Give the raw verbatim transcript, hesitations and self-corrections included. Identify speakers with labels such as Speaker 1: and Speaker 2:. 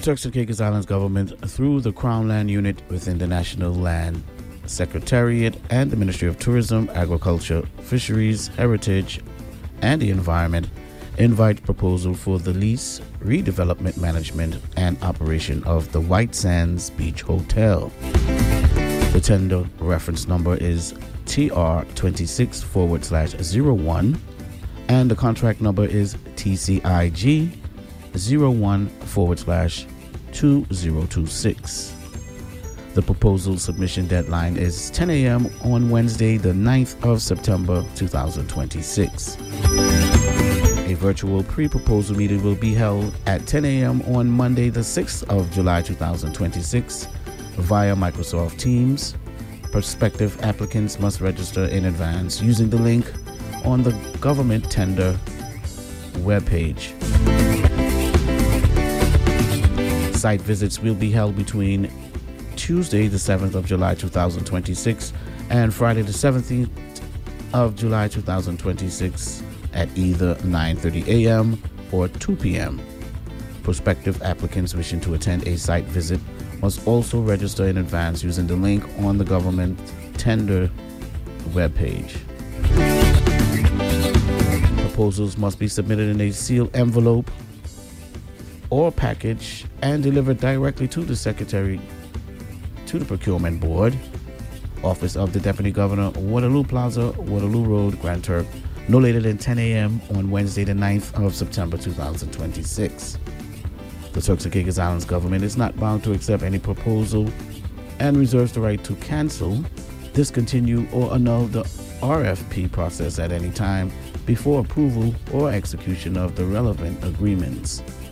Speaker 1: Turks and Caicos Islands government, through the Crown Land Unit within the National Land Secretariat and the Ministry of Tourism, Agriculture, Fisheries, Heritage, and the Environment, invite proposal for the lease, redevelopment, management, and operation of the White Sands Beach Hotel. The tender reference number is T R twenty-six forward slash zero one, and the contract number is T C I G zero one forward slash two zero two six. The proposal submission deadline is ten a.m. on Wednesday, the ninth of September two thousand twenty-six. A virtual pre-proposal meeting will be held at ten a.m. on Monday, the sixth of July two thousand twenty-six via Microsoft Teams. Prospective applicants must register in advance using the link on the government tender webpage. Site visits will be held between Tuesday, the seventh of July two thousand twenty-six and Friday, the seventeenth of July two thousand twenty-six at either nine thirty a.m. or two p.m. Prospective applicants wishing to attend a site visit must also register in advance using the link on the government tender webpage. Proposals must be submitted in a sealed envelope or package and delivered directly to the Secretary to the Procurement Board, Office of the Deputy Governor, Waterloo Plaza, Waterloo Road, Grand Turk, no later than ten a.m. on Wednesday, the ninth of September two thousand twenty-six. The Turks and Caicos Islands government is not bound to accept any proposal and reserves the right to cancel, discontinue, or annul the R F P process at any time before approval or execution of the relevant agreements.